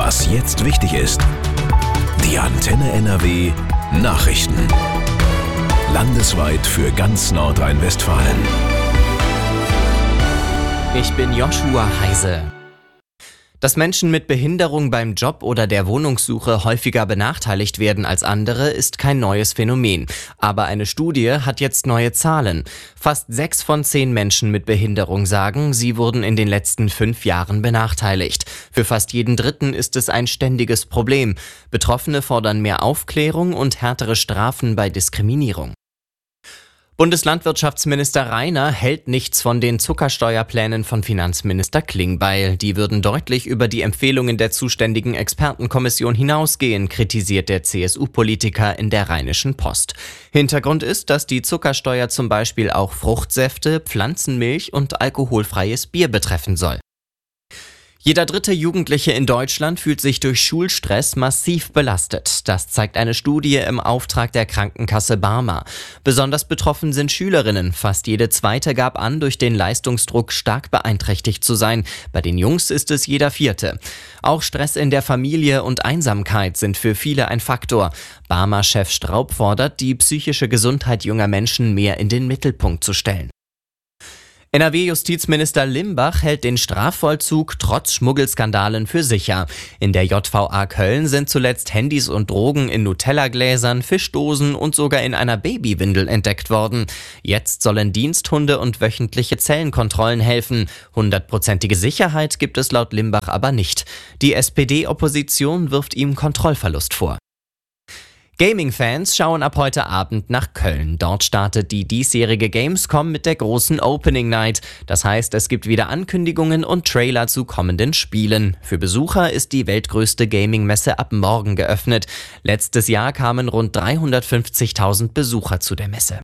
Was jetzt wichtig ist. Die Antenne NRW Nachrichten. Landesweit für ganz Nordrhein-Westfalen. Ich bin Joshua Heise. Dass Menschen mit Behinderung beim Job oder der Wohnungssuche häufiger benachteiligt werden als andere, ist kein neues Phänomen. Aber eine Studie hat jetzt neue Zahlen. Fast 6 von 10 Menschen mit Behinderung sagen, sie wurden in den letzten 5 Jahren benachteiligt. Für fast jeden Dritten ist es ein ständiges Problem. Betroffene fordern mehr Aufklärung und härtere Strafen bei Diskriminierung. Bundeslandwirtschaftsminister Rainer hält nichts von den Zuckersteuerplänen von Finanzminister Klingbeil. Die würden deutlich über die Empfehlungen der zuständigen Expertenkommission hinausgehen, kritisiert der CSU-Politiker in der Rheinischen Post. Hintergrund ist, dass die Zuckersteuer zum Beispiel auch Fruchtsäfte, Pflanzenmilch und alkoholfreies Bier betreffen soll. Jeder dritte Jugendliche in Deutschland fühlt sich durch Schulstress massiv belastet. Das zeigt eine Studie im Auftrag der Krankenkasse Barmer. Besonders betroffen sind Schülerinnen. Fast jede zweite gab an, durch den Leistungsdruck stark beeinträchtigt zu sein. Bei den Jungs ist es jeder vierte. Auch Stress in der Familie und Einsamkeit sind für viele ein Faktor. Barmer-Chef Straub fordert, die psychische Gesundheit junger Menschen mehr in den Mittelpunkt zu stellen. NRW-Justizminister Limbach hält den Strafvollzug trotz Schmuggelskandalen für sicher. In der JVA Köln sind zuletzt Handys und Drogen in Nutella-Gläsern, Fischdosen und sogar in einer Babywindel entdeckt worden. Jetzt sollen Diensthunde und wöchentliche Zellenkontrollen helfen. 100%ige Sicherheit gibt es laut Limbach aber nicht. Die SPD-Opposition wirft ihm Kontrollverlust vor. Gaming-Fans schauen ab heute Abend nach Köln. Dort startet die diesjährige Gamescom mit der großen Opening Night. Das heißt, es gibt wieder Ankündigungen und Trailer zu kommenden Spielen. Für Besucher ist die weltgrößte Gaming-Messe ab morgen geöffnet. Letztes Jahr kamen rund 350.000 Besucher zu der Messe.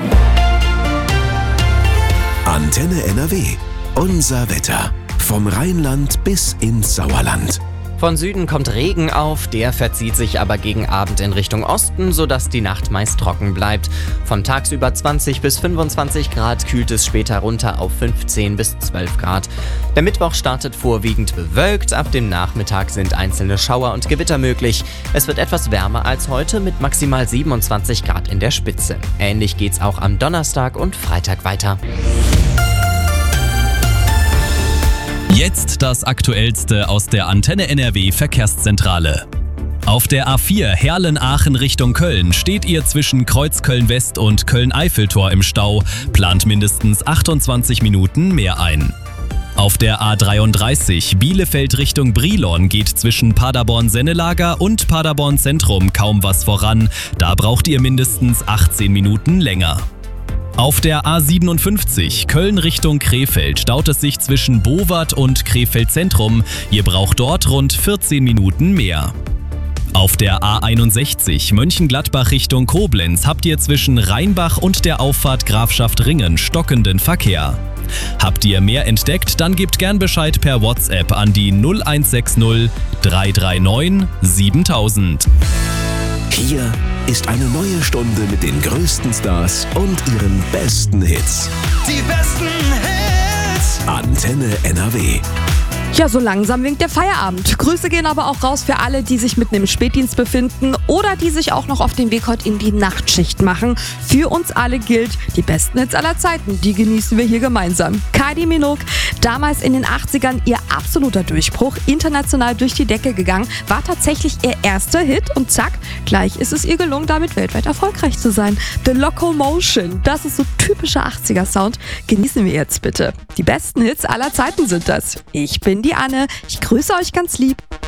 Antenne NRW. Unser Wetter. Vom Rheinland bis ins Sauerland. Von Süden kommt Regen auf, der verzieht sich aber gegen Abend in Richtung Osten, sodass die Nacht meist trocken bleibt. Von tagsüber 20 bis 25 Grad kühlt es später runter auf 15 bis 12 Grad. Der Mittwoch startet vorwiegend bewölkt, ab dem Nachmittag sind einzelne Schauer und Gewitter möglich. Es wird etwas wärmer als heute mit maximal 27 Grad in der Spitze. Ähnlich geht's auch am Donnerstag und Freitag weiter. Jetzt das Aktuellste aus der Antenne NRW Verkehrszentrale. Auf der A4 Herlen-Aachen Richtung Köln steht ihr zwischen Kreuzköln-West und Köln-Eiffeltor im Stau, plant mindestens 28 Minuten mehr ein. Auf der A33 Bielefeld Richtung Brilon geht zwischen Paderborn-Sennelager und Paderborn-Zentrum kaum was voran, da braucht ihr mindestens 18 Minuten länger. Auf der A57 Köln Richtung Krefeld staut es sich zwischen Bowart und Krefeld Zentrum. Ihr braucht dort rund 14 Minuten mehr. Auf der A61 Mönchengladbach Richtung Koblenz habt ihr zwischen Rheinbach und der Auffahrt Grafschaft Ringen stockenden Verkehr. Habt ihr mehr entdeckt, dann gebt gern Bescheid per WhatsApp an die 0160 339 7000. Hier ist eine neue Stunde mit den größten Stars und ihren besten Hits. Die besten Hits. Antenne NRW. Ja, so langsam winkt der Feierabend. Grüße gehen aber auch raus für alle, die sich mitten im Spätdienst befinden oder die sich auch noch auf den Weg heute in die Nachtschicht machen. Für uns alle gilt, die besten Hits aller Zeiten, die genießen wir hier gemeinsam. Kylie Minogue, damals in den 80ern ihr absoluter Durchbruch, international durch die Decke gegangen, war tatsächlich ihr erster Hit und zack, gleich ist es ihr gelungen, damit weltweit erfolgreich zu sein. The Locomotion, das ist so typischer 80er-Sound, genießen wir jetzt bitte. Die besten Hits aller Zeiten sind das. Ich bin die Anne, ich grüße euch ganz lieb.